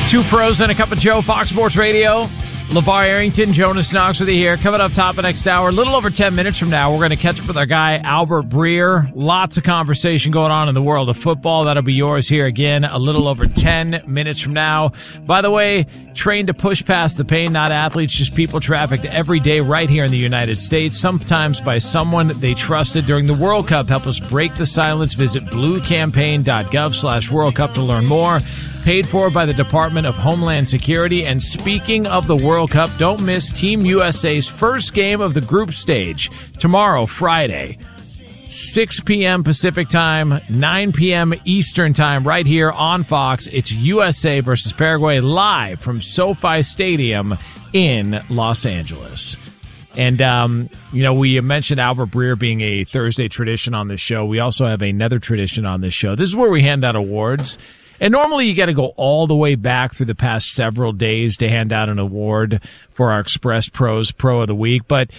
Two pros and a cup of Joe, Fox Sports Radio. LeVar Arrington, Jonas Knox with you here. Coming up top of next hour, a little over 10 minutes from now, we're going to catch up with our guy, Albert Breer. Lots of conversation going on in the world of football. That'll be yours here again a little over 10 minutes from now. By the way, trained to push past the pain, not athletes, just people trafficked every day right here in the United States, sometimes by someone they trusted during the World Cup. Help us break the silence. Visit bluecampaign.gov/World Cup to learn more. Paid for by the Department of Homeland Security. And speaking of the World Cup, don't miss Team USA's first game of the group stage tomorrow, Friday, 6 p.m. Pacific time, 9 p.m. Eastern time, right here on Fox. It's USA versus Paraguay live from SoFi Stadium in Los Angeles. And, we mentioned Albert Breer being a Thursday tradition on this show. We also have another tradition on this show. This is where we hand out awards. And normally you got to go all the way back through the past several days to hand out an award for our Express Pros Pro of the Week. But,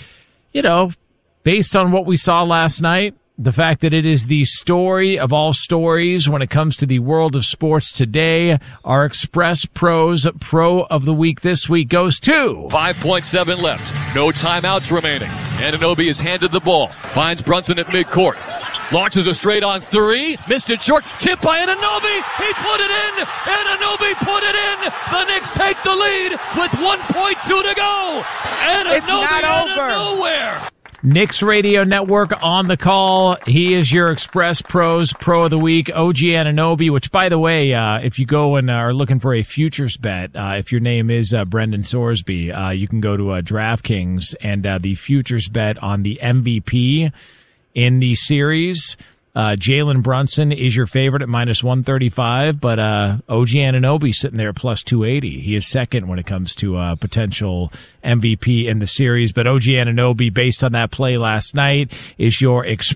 based on what we saw last night, the fact that it is the story of all stories when it comes to the world of sports today, our Express Pros Pro of the Week this week goes to... 5.7 left. No timeouts remaining. Anunoby is handed the ball. Finds Brunson at midcourt. Launches a straight on three. Missed it short. Tip by Anunoby. He put it in. Anunoby put it in. The Knicks take the lead with 1.2 to go. Anunoby it's not out over. Of nowhere. Knicks Radio Network on the call. He is your Express Pros Pro of the Week, OG Anunoby, which, by the way, if you go and are looking for a futures bet, if your name is Brendan Sorsby, you can go to DraftKings and the futures bet on the MVP in the series. Jalen Brunson is your favorite at minus 135, but OG Anunoby sitting there at plus 280. He is second when it comes to potential MVP in the series. But OG Anunoby, based on that play last night, is your